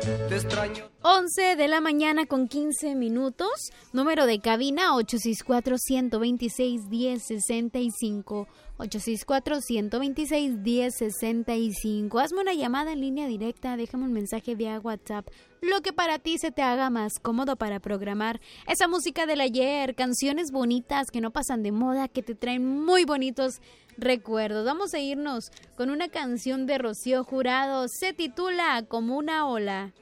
Te extraño. 11 de la mañana con 15 minutos. Número de cabina 864-126-1065. 864-126-1065. Hazme una llamada en línea directa, déjame un mensaje vía WhatsApp. Lo que para ti se te haga más cómodo para programar esa música del ayer, canciones bonitas que no pasan de moda, que te traen muy bonitos recuerdos. Vamos a irnos con una canción de Rocío Jurado. Se titula Como una ola.